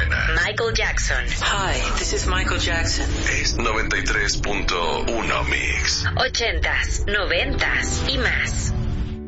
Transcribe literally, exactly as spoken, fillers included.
buena. Michael Jackson. Hi, this is Michael Jackson. Es noventa y tres punto uno Mix. Ochentas, noventas y más.